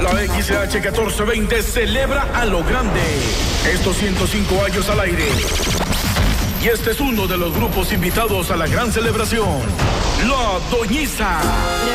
La XH 1420 celebra a lo grande estos 105 años al aire. Y este es uno de los grupos invitados a la gran celebración, La Doñiza.